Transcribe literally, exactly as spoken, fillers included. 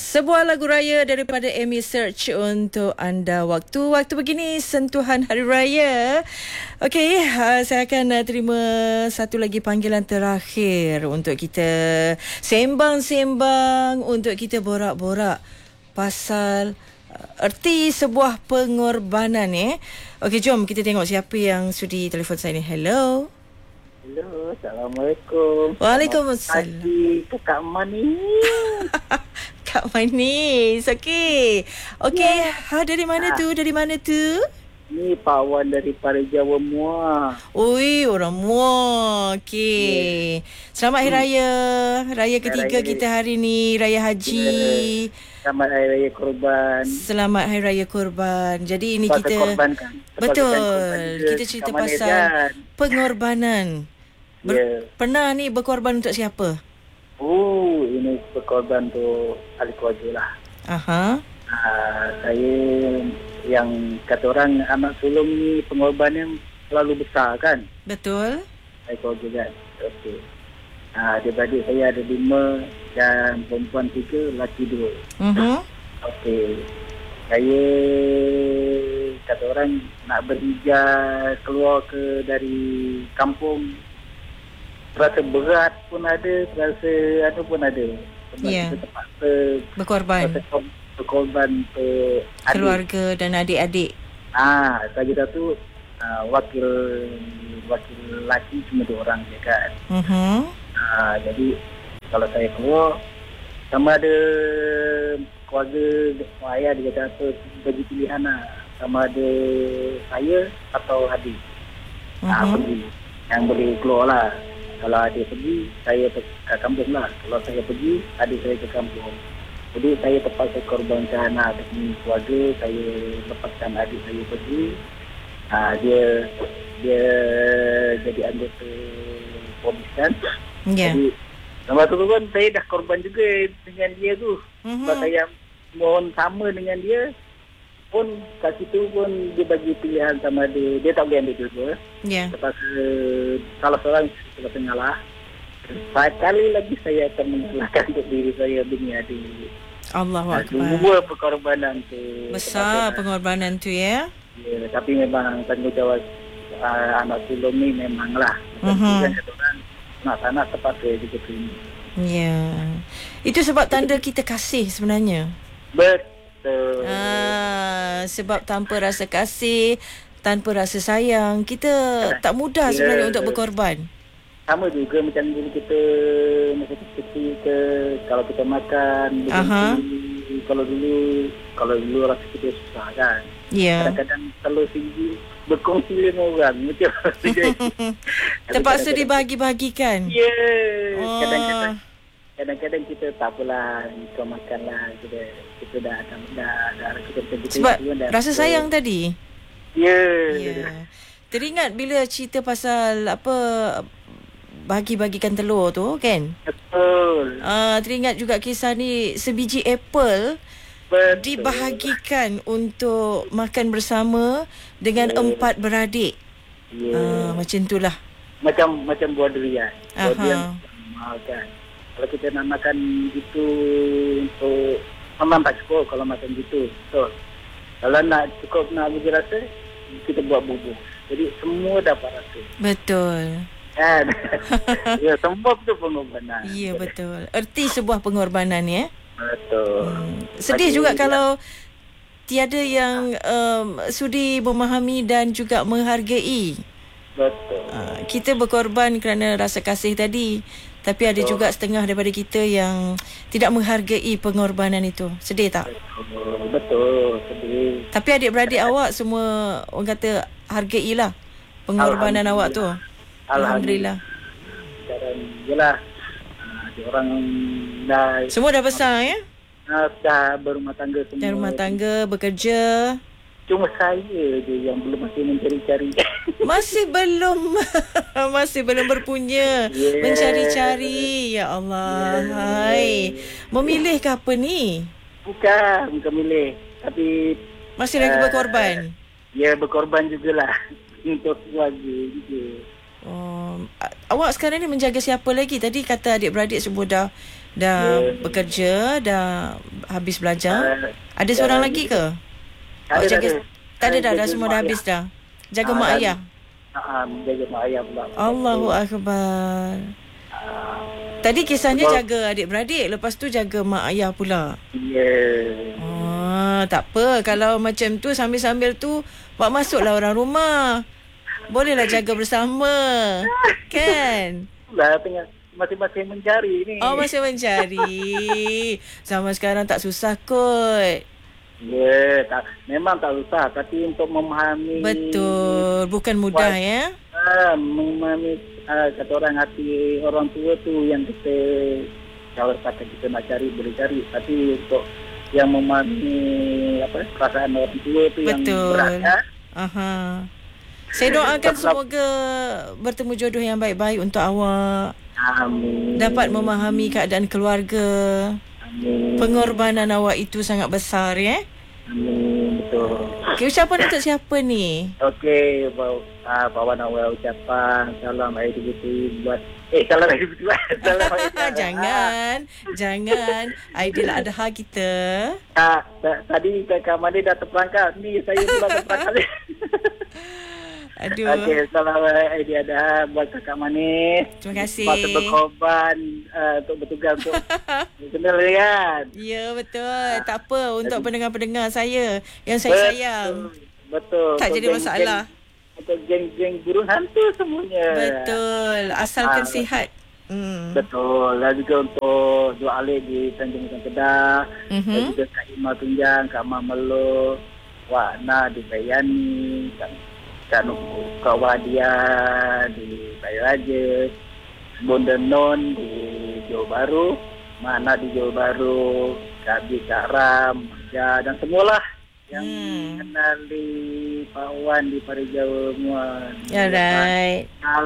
Sebuah lagu raya daripada Amy Search untuk anda. Waktu-waktu begini, sentuhan Hari Raya. Okey, uh, saya akan uh, terima satu lagi panggilan terakhir untuk kita sembang-sembang, untuk kita borak-borak pasal uh, erti sebuah pengorbanan. Eh. Okey, jom kita tengok siapa yang sudi telefon saya ni. Hello. Hello, Assalamualaikum. Waalaikumsalam. Pagi, Kak Manis. Kak Manis, okey. Okey, Yeah. ha, dari mana tu? Dari mana tu? Ni Pak Wan dari Pari Jawa Muar. Ui, orang Muar. Okey. Yeah. Selamat Hari Raya. Raya ketiga Raya. kita hari ni, Raya Haji. Yeah. Selamat Hari Raya Korban. Selamat Hari Raya Korban. Jadi ini Pasal kita korban kan? betul. Korban juga. Kita cerita Kak Manis pasal kan? pengorbanan. Ber- Yeah. Pernah ni berkorban untuk siapa? Oh, ini berkorban untuk ahli keluarga lah. Aha. Uh, saya yang kata orang anak sulung ni pengorbanan terlalu besar kan? Betul. Ahli keluarga kan? Okey. Uh, adik-adik saya ada lima dan perempuan tiga, lelaki dua. Mhm. Okey. Saya kata orang nak berhijrah keluar ke dari kampung, terasa berat pun ada, terasa ada pun ada. Sebab Ya. kita terpaksa Berkorban. terpaksa berkorban untuk adik. Keluarga dan adik-adik. Ah, saya satu uh, wakil wakil lelaki cuma dua orang je kan. Mhm. Ah, jadi kalau saya keluar, sama ada keluarga ayah dia kata apa, bagi pilihan lah. Sama ada saya atau adik. Mhm. Ah, pergi. Yang boleh keluar lah. Kalau adik pergi, saya ke kampung lah. Kalau saya pergi, adik saya ke kampung. Jadi saya terpaksa korbankan anak demi keluarga. Saya lepaskan adik saya pergi. Ah, dia dia jadi anggota polis kan. Ya. Jadi lepas tu pun saya dah korban juga dengan dia tu. Mhm. Sebab saya mohon sama dengan dia. Pun kat situ pun dia bagi pilihan sama dia. Dia tak boleh ambil dua-dua. Ya. Terpaksa salah seorang terpaksa ngalah. Sekali lagi saya akan mengalahkan untuk diri saya demi adik. Allahu Akbar. Dua perkorbanan tu. Besar Terpaksa, pengorbanan tu ya. ya, tapi memang tanggungjawab uh, anak sulung ni memanglah. Mhm. Dan kata orang nak tak nak terpaksa juga terima. Ya. Itu sebab tanda kita kasih sebenarnya. Betul. Ah, sebab tanpa rasa kasih, tanpa rasa sayang, kita tak mudah Ya. sebenarnya untuk berkorban. Sama juga macam dulu kita masa kecil ke, kalau kita makan Aha. berhenti, kalau dulu kalau dulu rasa kita susah kan. Ya. Kadang-kadang telur tinggi berkongsi dengan orang macam Terpaksa dibagi-bagikan. Ya. Oh. Kadang-kadang kadang-kadang kita tak apalah, kau makanlah, kita kita dah dah dah, dah kita kita Sebab dah, rasa sayang tadi. Ya. Ya. Teringat bila cerita pasal apa bagi-bagikan telur tu kan? Betul. Ah, teringat juga kisah ni, sebiji apple Betul. dibahagikan untuk makan bersama dengan Ya. empat beradik. Ya. Ah, macam itulah. Macam macam buah durian. Buah Aha. durian mahal kan. Kalau kita nak makan gitu untuk memang tak cukup kalau makan gitu. So, kalau nak cukup nak bagi rasa, kita buat bubur. Jadi semua dapat rasa. Betul. Kan? Ya, semua itu pengorbanan. Ya, betul. Erti sebuah pengorbanan ya. Betul. Hmm. Sedih Bagi- juga kalau tiada yang um, sudi memahami dan juga menghargai. Betul. Uh, kita berkorban kerana rasa kasih tadi, tapi ada Betul. juga setengah daripada kita yang tidak menghargai pengorbanan itu. Sedih tak? Betul. Betul. Sedih. Tapi adik-beradik awak semua orang kata hargailah pengorbanan awak tu. Alhamdulillah. Sekarang yelah, uh, dia orang dah Semua dah besar ya? uh, dah berumah tangga semua. Dah rumah tangga, bekerja. Cuma saya je yang belum masih mencari-cari. Masih belum masih belum berpunya, Yeah. mencari-cari. Ya Allah. Yeah. Hai. Memilih ke apa ni? Bukan, bukan milih. Tapi Masih lagi Uh, berkorban. ya berkorban jugalah untuk keluarga juga. Oh, a- awak sekarang ni menjaga siapa lagi? Tadi kata adik-beradik semua dah Dah Ya. bekerja, dah habis belajar. Uh, Ada seorang lagi ke? Ada, Awak jaga, ada. tak ada dah, Jaga dah semua mak dah ayah. habis dah. Jaga Ah, mak dah. ayah. Ah, jaga mak ayah pula. Allahu Akbar. Ah, Tadi kisahnya Sebab- jaga adik-beradik, lepas tu jaga mak ayah pula. Ya. Ah, tak apa. Kalau macam tu sambil-sambil tu buat masuklah orang rumah. Bolehlah jaga bersama. Kan? Lah tengah masing-masing mencari ni. Oh, masih mencari. Zaman sekarang tak susah kot. Ya, tak, memang tak susah, tapi untuk memahami. Betul. Bukan mudah ya. Ah, memahami ah, kata orang hati orang tua tu yang kita, kalau kata kita nak cari boleh cari, tapi untuk yang memahami apa perasaan orang tua tu yang Betul. berat kan? Aha. Saya doakan semoga bertemu jodoh yang baik-baik untuk awak. Amin. Dapat memahami keadaan keluarga. Amin. Pengorbanan awak itu sangat besar ya. Amin, betul. Okay, ucapan untuk siapa ni? Okey, bawa ah, bawa awal ucapan salam Aidilfitri buat eh salam Aidilfitri. Salam Aidilfitri. Jangan. Jangan. Aidiladha kita. Ah, ta- tadi Kak Mani dah terperangkap. Ni saya pula terperangkap. Aduh. Okey, salam Aidilfitri buat Kak Mani. Terima kasih. Patut berkorban uh, untuk bertugas untuk kenal kan. Ya, betul. Tak apa untuk pendengar-pendengar saya yang saya sayang. Betul. Tak Untuk jadi geng- masalah. geng- Untuk geng-geng burung hantu semuanya. Betul. Asalkan Ah, sihat. Hmm. Betul. Dan juga untuk dua alik di Tanjung Ujang Kedah. Mhm. Dan juga Kak Ima Tunjang, Kak Mak Melo, Wak Na di Bayani, Kak, Kak, Nuk- Kak Wadia di Bayu Raja, Bunda Non di Johor Bahru, Mana di Johor Bahru, Kak Bi, Kak Ram, Ja, dan semualah yang Hmm. kenal di Pak Wan di Pari Jawa semua. Alright.